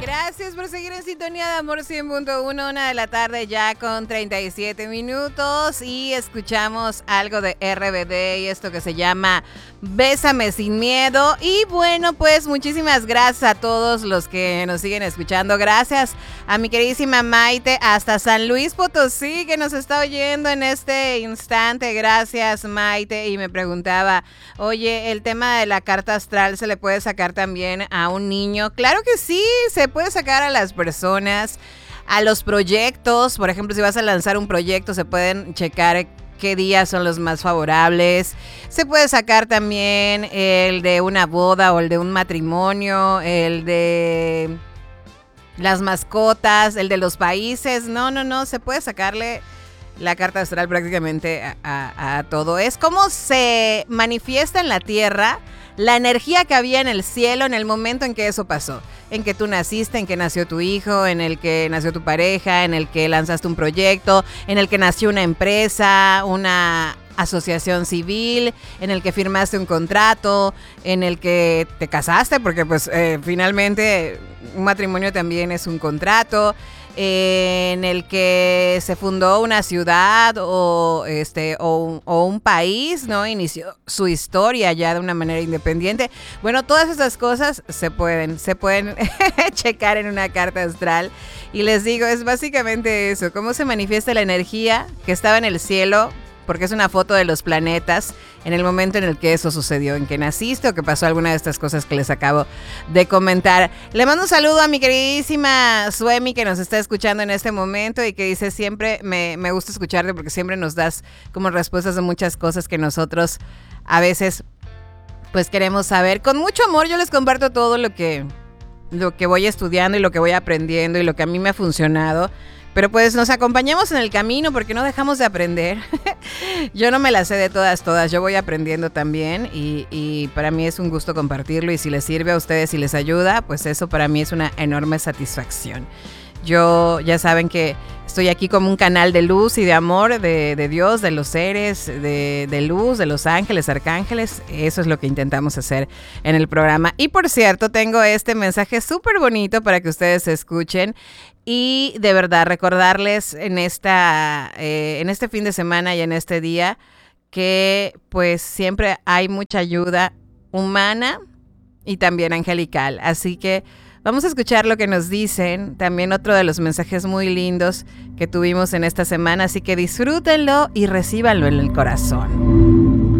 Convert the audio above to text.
Gracias por seguir en sintonía de Amor 100.1, 1 de la tarde ya con 37 minutos y escuchamos algo de RBD y esto que se llama Bésame sin miedo. Y bueno, pues muchísimas gracias a todos los que nos siguen escuchando. Gracias a mi queridísima Maite hasta San Luis Potosí que nos está oyendo en este instante. Gracias, Maite. Y me preguntaba, oye, ¿el tema de la carta astral se le puede sacar también a un niño? Claro que sí, se puede sacar a las personas, a los proyectos. Por ejemplo, si vas a lanzar un proyecto, se pueden checar qué días son los más favorables. Se puede sacar también el de una boda o el de un matrimonio, el de las mascotas, el de los países. No, se puede sacarle la carta astral prácticamente a todo. Es como se manifiesta en la tierra la energía que había en el cielo en el momento en que eso pasó, en que tú naciste, en que nació tu hijo, en el que nació tu pareja, en el que lanzaste un proyecto, en el que nació una empresa, una asociación civil, en el que firmaste un contrato, en el que te casaste, porque pues finalmente un matrimonio también es un contrato, en el que se fundó una ciudad o un país, ¿no? Inició su historia ya de una manera independiente. Bueno, todas esas cosas se pueden checar en una carta astral. Y les digo, es básicamente eso, cómo se manifiesta la energía que estaba en el cielo, porque es una foto de los planetas en el momento en el que eso sucedió, en que naciste o que pasó alguna de estas cosas que les acabo de comentar. Le mando un saludo a mi queridísima Suemi que nos está escuchando en este momento y que dice siempre me gusta escucharte porque siempre nos das como respuestas de muchas cosas que nosotros a veces pues queremos saber. Con mucho amor yo les comparto todo lo que voy estudiando y lo que voy aprendiendo y lo que a mí me ha funcionado. Pero pues nos acompañamos en el camino porque no dejamos de aprender. Yo no me las sé de todas, yo voy aprendiendo también y para mí es un gusto compartirlo y si les sirve a ustedes y les ayuda, pues eso para mí es una enorme satisfacción. Yo ya saben que estoy aquí como un canal de luz y de amor de Dios, de los seres, de luz, de los ángeles, arcángeles. Eso es lo que intentamos hacer en el programa. Y por cierto, tengo este mensaje súper bonito para que ustedes escuchen. Y de verdad recordarles en este fin de semana y en este día que pues siempre hay mucha ayuda humana y también angelical. Así que vamos a escuchar lo que nos dicen. También otro de los mensajes muy lindos que tuvimos en esta semana. Así que disfrútenlo y recíbanlo en el corazón.